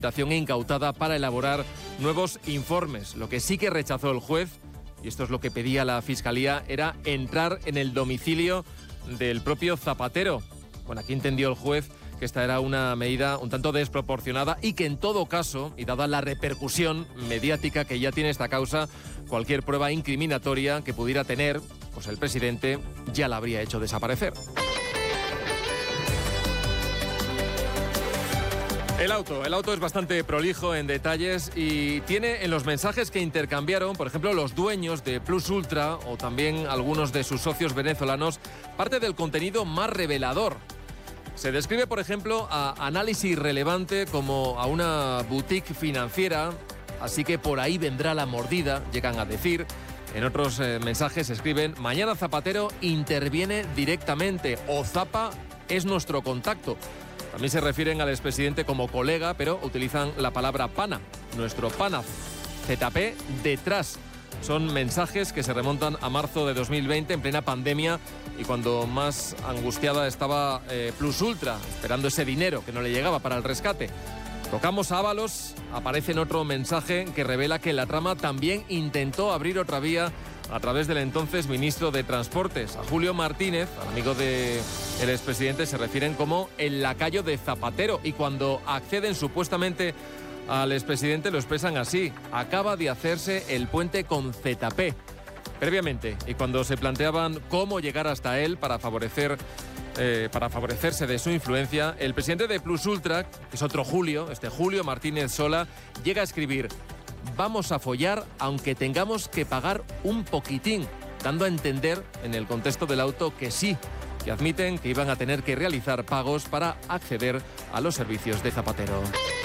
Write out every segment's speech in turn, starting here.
incautada para elaborar nuevos informes. Lo que sí que rechazó el juez, y esto es lo que pedía la Fiscalía, era entrar en el domicilio del propio Zapatero. Bueno, aquí entendió el juez que esta era una medida un tanto desproporcionada y que en todo caso, y dada la repercusión mediática que ya tiene esta causa, cualquier prueba incriminatoria que pudiera tener, pues el presidente ya la habría hecho desaparecer. El auto es bastante prolijo en detalles y tiene en los mensajes que intercambiaron, por ejemplo, los dueños de Plus Ultra o también algunos de sus socios venezolanos, parte del contenido más revelador. Se describe, por ejemplo, a Análisis Relevante como a una boutique financiera, así que por ahí vendrá la mordida, llegan a decir. En otros mensajes escriben: mañana Zapatero interviene directamente o Zapa es nuestro contacto. También se refieren al expresidente como colega, pero utilizan la palabra pana, nuestro pana. ZP detrás. Son mensajes que se remontan a marzo de 2020, en plena pandemia, y cuando más angustiada estaba Plus Ultra, esperando ese dinero que no le llegaba para el rescate. Tocamos a Ábalos, aparece en otro mensaje que revela que la trama también intentó abrir otra vía a través del entonces ministro de Transportes. A Julio Martínez, al amigo del expresidente, se refieren como el lacayo de Zapatero, y cuando acceden supuestamente al expresidente lo expresan así: acaba de hacerse el puente con ZP. Previamente, y cuando se planteaban cómo llegar hasta él para favorecerse de su influencia, el presidente de Plus Ultra, que es otro Julio, Julio Martínez Sola, llega a escribir: vamos a follar aunque tengamos que pagar un poquitín, dando a entender en el contexto del auto que sí, que admiten que iban a tener que realizar pagos para acceder a los servicios de Zapatero.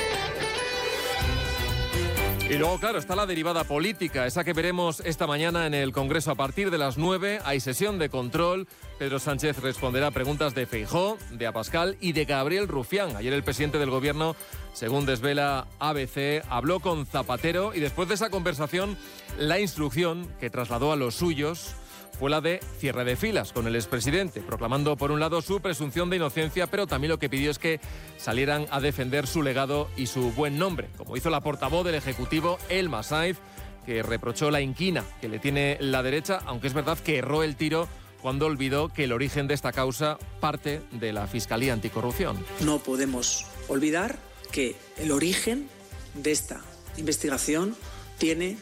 Y luego, claro, está la derivada política, esa que veremos esta mañana en el Congreso a partir de las 9. Hay sesión de control. Pedro Sánchez responderá a preguntas de Feijóo, de Abascal y de Gabriel Rufián. Ayer el presidente del Gobierno, según desvela ABC, habló con Zapatero y después de esa conversación, la instrucción que trasladó a los suyos fue la de cierre de filas con el expresidente, proclamando por un lado su presunción de inocencia, pero también lo que pidió es que salieran a defender su legado y su buen nombre, como hizo la portavoz del Ejecutivo, Elma Sainz, que reprochó la inquina que le tiene la derecha, aunque es verdad que erró el tiro cuando olvidó que el origen de esta causa parte de la Fiscalía Anticorrupción. No podemos olvidar que el origen de esta investigación tiene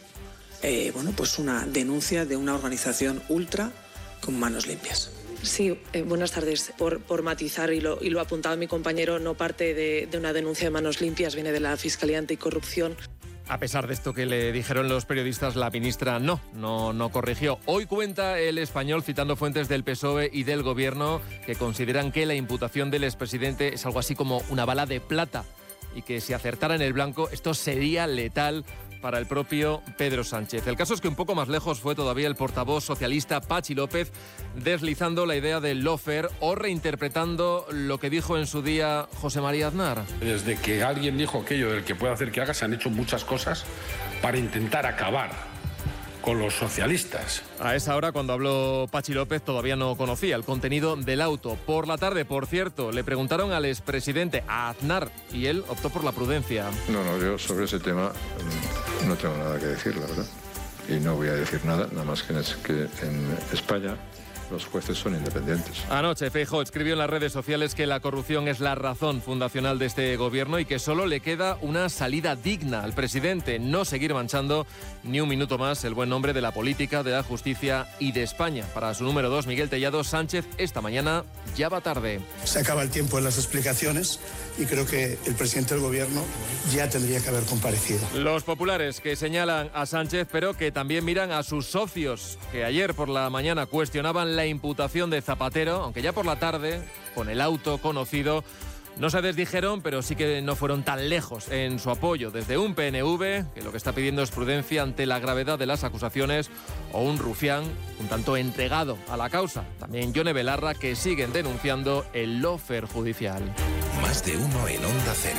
pues una denuncia de una organización ultra con manos limpias. Sí, buenas tardes. Por matizar, y lo ha apuntado mi compañero, no parte de una denuncia de manos limpias, viene de la Fiscalía Anticorrupción. A pesar de esto que le dijeron los periodistas, la ministra no corrigió. Hoy cuenta El Español, citando fuentes del PSOE y del Gobierno, que consideran que la imputación del expresidente es algo así como una bala de plata y que si acertara en el blanco esto sería letal para el propio Pedro Sánchez. El caso es que un poco más lejos fue todavía el portavoz socialista Patxi López, deslizando la idea del lawfare o reinterpretando lo que dijo en su día José María Aznar. Desde que alguien dijo aquello del que puede hacer que haga, se han hecho muchas cosas para intentar acabar con los socialistas. A esa hora, cuando habló Patxi López, todavía no conocía el contenido del auto. Por la tarde, por cierto, le preguntaron al expresidente, a Aznar, y él optó por la prudencia. No, yo sobre ese tema no tengo nada que decir, la verdad. Y no voy a decir nada más que en España los jueces son independientes. Anoche Feijóo escribió en las redes sociales que la corrupción es la razón fundacional de este gobierno y que solo le queda una salida digna al presidente: no seguir manchando ni un minuto más el buen nombre de la política, de la justicia y de España. Para su número 2, Miguel Tellado, Sánchez esta mañana ya va tarde. Se acaba el tiempo en las explicaciones y creo que el presidente del gobierno ya tendría que haber comparecido. Los populares que señalan a Sánchez, pero que también miran a sus socios, que ayer por la mañana cuestionaban la imputación de Zapatero, aunque ya por la tarde, con el auto conocido, no se desdijeron, pero sí que no fueron tan lejos en su apoyo. Desde un PNV, que lo que está pidiendo es prudencia ante la gravedad de las acusaciones, o un Rufián, un tanto entregado a la causa. También Yone Belarra, que siguen denunciando el lawfare judicial. Más de uno en Onda Cero.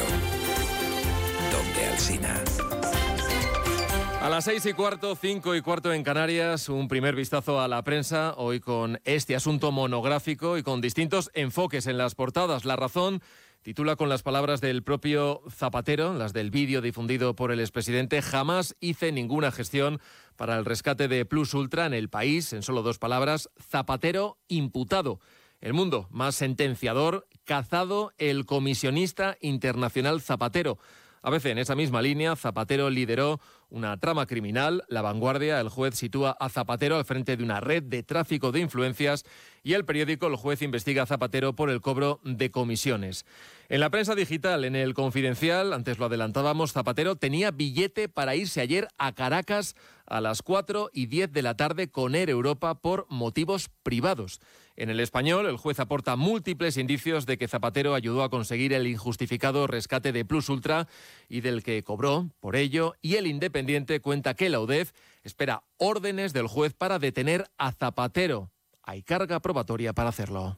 Donde Alsina. A las 6:15, 5:15 en Canarias, un primer vistazo a la prensa, hoy con este asunto monográfico y con distintos enfoques en las portadas. La Razón Titula con las palabras del propio Zapatero, las del vídeo difundido por el expresidente: jamás hice ninguna gestión para el rescate de Plus Ultra en el país. En solo 2 palabras, Zapatero imputado. El Mundo, más sentenciador: cazado el comisionista internacional Zapatero. A veces en esa misma línea, Zapatero lideró una trama criminal. La Vanguardia, el juez sitúa a Zapatero al frente de una red de tráfico de influencias, y El Periódico, el juez investiga a Zapatero por el cobro de comisiones. En la prensa digital, en El Confidencial, antes lo adelantábamos, Zapatero tenía billete para irse ayer a Caracas a las 4:10 de la tarde con Air Europa por motivos privados. En El Español, el juez aporta múltiples indicios de que Zapatero ayudó a conseguir el injustificado rescate de Plus Ultra y del que cobró por ello, y El Independiente cuenta que la UDEF espera órdenes del juez para detener a Zapatero. Hay carga probatoria para hacerlo.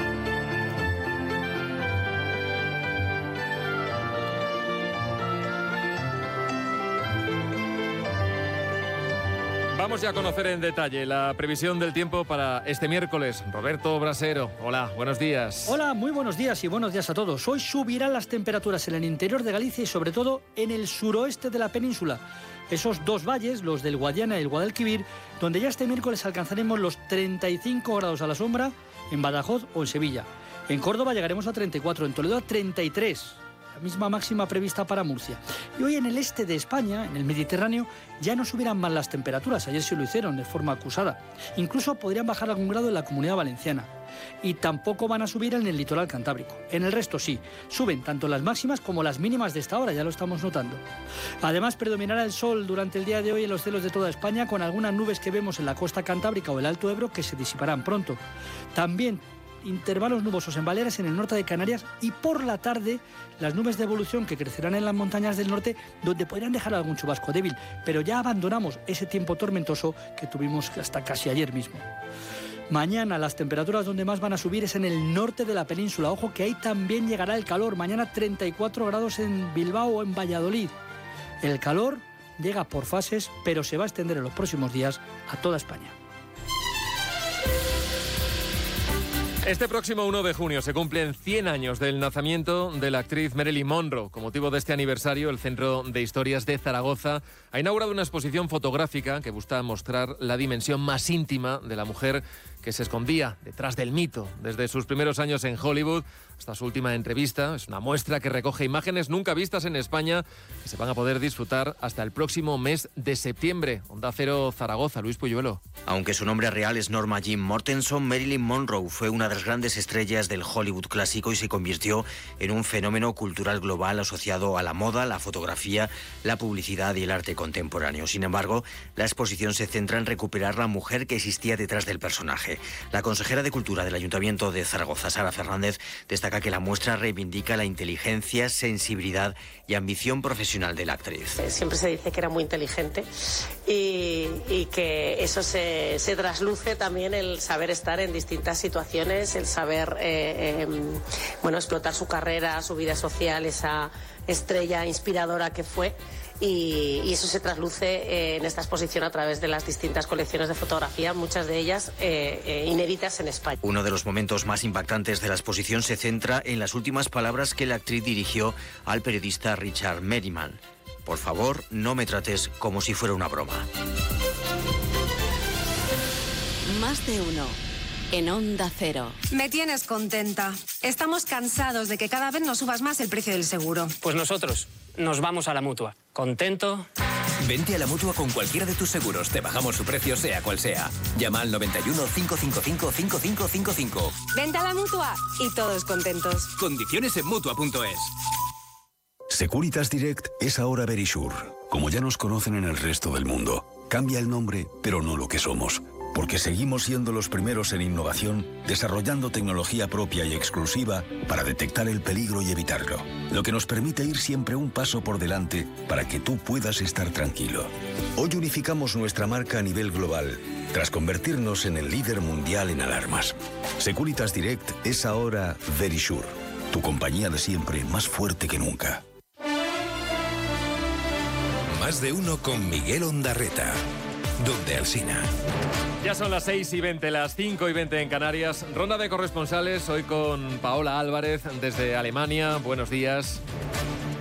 Vamos ya a conocer en detalle la previsión del tiempo para este miércoles. Roberto Brasero, hola, buenos días. Hola, muy buenos días y buenos días a todos. Hoy subirán las temperaturas en el interior de Galicia y sobre todo en el suroeste de la península. Esos 2 valles, los del Guadiana y el Guadalquivir, donde ya este miércoles alcanzaremos los 35 grados a la sombra en Badajoz o en Sevilla. En Córdoba llegaremos a 34, en Toledo a 33. La misma máxima prevista para Murcia. Y hoy en el este de España, en el Mediterráneo, ya no subirán más las temperaturas. Ayer sí lo hicieron de forma acusada. Incluso podrían bajar algún grado en la Comunidad Valenciana. Y tampoco van a subir en el litoral cantábrico. En el resto sí, suben tanto las máximas como las mínimas de esta hora, ya lo estamos notando. Además, predominará el sol durante el día de hoy en los cielos de toda España, con algunas nubes que vemos en la costa cantábrica o el Alto Ebro que se disiparán pronto. También intervalos nubosos en Baleares, en el norte de Canarias, y por la tarde las nubes de evolución que crecerán en las montañas del norte, donde podrían dejar algún chubasco débil, pero ya abandonamos ese tiempo tormentoso que tuvimos hasta casi ayer mismo. Mañana las temperaturas donde más van a subir es en el norte de la península. Ojo que ahí también llegará el calor. Mañana 34 grados en Bilbao o en Valladolid. El calor llega por fases, pero se va a extender en los próximos días a toda España. Este próximo 1 de junio se cumplen 100 años del nacimiento de la actriz Marilyn Monroe. Con motivo de este aniversario, el Centro de Historias de Zaragoza ha inaugurado una exposición fotográfica que busca mostrar la dimensión más íntima de la mujer que se escondía detrás del mito. Desde sus primeros años en Hollywood hasta su última entrevista, es una muestra que recoge imágenes nunca vistas en España que se van a poder disfrutar hasta el próximo mes de septiembre. Onda Cero Zaragoza, Luis Puyuelo. Aunque su nombre real es Norma Jean Mortenson, Marilyn Monroe fue una de las grandes estrellas del Hollywood clásico y se convirtió en un fenómeno cultural global asociado a la moda, la fotografía, la publicidad y el arte contemporáneo. Sin embargo, la exposición se centra en recuperar la mujer que existía detrás del personaje. La consejera de Cultura del Ayuntamiento de Zaragoza, Sara Fernández, destaca que la muestra reivindica la inteligencia, sensibilidad y ambición profesional de la actriz. Siempre se dice que era muy inteligente y que eso se trasluce también, el saber estar en distintas situaciones, el saber explotar su carrera, su vida social, esa estrella inspiradora que fue. Y eso se trasluce en esta exposición a través de las distintas colecciones de fotografía, muchas de ellas inéditas en España. Uno de los momentos más impactantes de la exposición se centra en las últimas palabras que la actriz dirigió al periodista Richard Merriman. Por favor, no me trates como si fuera una broma. Más de uno. En Onda Cero. Me tienes contenta. Estamos cansados de que cada vez nos subas más el precio del seguro. Pues nosotros nos vamos a la Mutua. ¿Contento? Vente a la Mutua con cualquiera de tus seguros. Te bajamos su precio, sea cual sea. Llama al 91 555 5555. Vente a la Mutua y todos contentos. Condiciones en Mutua.es. Securitas Direct es ahora Verisure. Como ya nos conocen en el resto del mundo. Cambia el nombre, pero no lo que somos. Porque seguimos siendo los primeros en innovación, desarrollando tecnología propia y exclusiva para detectar el peligro y evitarlo. Lo que nos permite ir siempre un paso por delante para que tú puedas estar tranquilo. Hoy unificamos nuestra marca a nivel global, tras convertirnos en el líder mundial en alarmas. Securitas Direct es ahora Verisure, tu compañía de siempre más fuerte que nunca. Más de uno con Miguel Ondarreta. Donde Alsina. Ya son las 6:20, las 5:20 en Canarias. Ronda de corresponsales, hoy con Paola Álvarez desde Alemania. Buenos días.